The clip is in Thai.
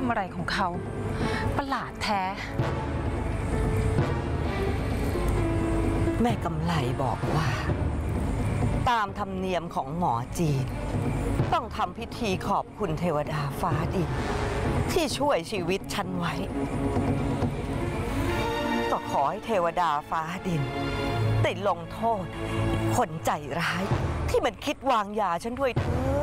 ำอะไรของเขาประหลาดแท้แม่กำไลบอกว่าตามธรรมเนียมของหมอจีนต้องทำพิธีขอบคุณเทวดาฟ้าดินที่ช่วยชีวิตฉันไว้ก็ขอให้เทวดาฟ้าดินได้ลงโทษคนใจร้ายที่มันคิดวางยาฉันด้วยเถิ